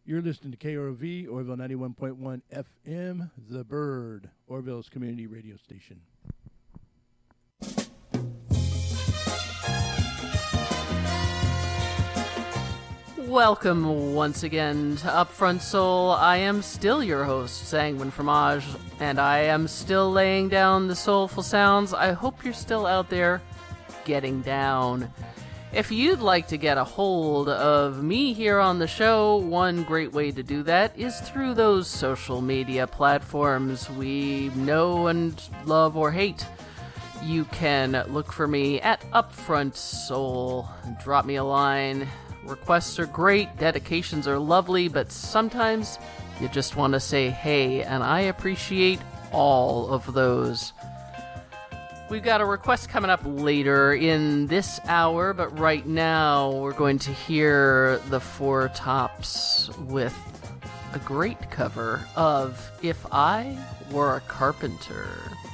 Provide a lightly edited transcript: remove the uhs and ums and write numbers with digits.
You're listening to KROV, Orville 91.1 FM, The Bird, Orville's community radio station. Welcome once again to Upfront Soul. I am still your host, Sanguine Fromage, and I am still laying down the soulful sounds. I hope you're still out there getting down. If you'd like to get a hold of me here on the show, one great way to do that is through those social media platforms we know and love or hate. You can look for me at Upfront Soul. Drop me a line. Requests are great, dedications are lovely, but sometimes you just want to say hey, and I appreciate all of those. We've got a request coming up later in this hour, but right now we're going to hear the Four Tops with a great cover of If I Were a Carpenter.